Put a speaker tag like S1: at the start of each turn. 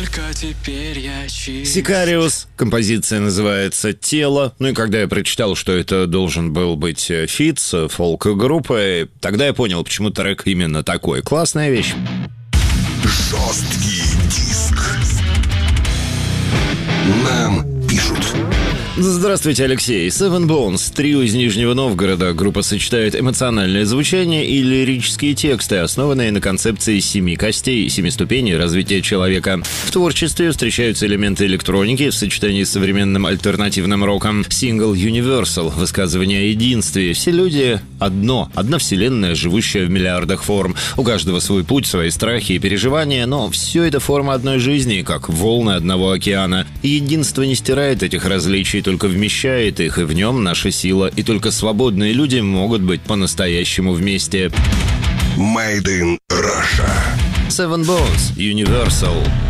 S1: Только теперь я чист.
S2: Сикариус. Композиция называется «Тело». Ну и когда я прочитал, что это должен был быть фит с фолк-группой, тогда я понял, почему трек именно такой. Классная вещь.
S3: Жесткий диск. Нам пишут.
S2: Здравствуйте, Алексей. Seven Bones, трио из Нижнего Новгорода. Группа сочетает эмоциональное звучание и лирические тексты, основанные на концепции 7 костей, 7 ступеней развития человека. В творчестве встречаются элементы электроники в сочетании с современным альтернативным роком. Сингл Universal, высказывание о единстве. Все люди одно, одна вселенная, живущая в миллиардах форм. У каждого свой путь, свои страхи и переживания, но все это форма одной жизни, как волны одного океана. И единство не стирает этих различий, только вмещает их, и в нем наша сила, и только свободные люди могут быть по-настоящему вместе.
S3: Made in Russia.
S2: Seven Bones, Universal.